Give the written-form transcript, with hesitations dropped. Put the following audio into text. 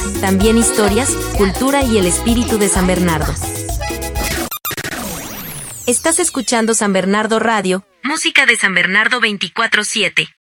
También historias, cultura y el espíritu de San Bernardo. Estás escuchando San Bernardo Radio, música de San Bernardo 24/7.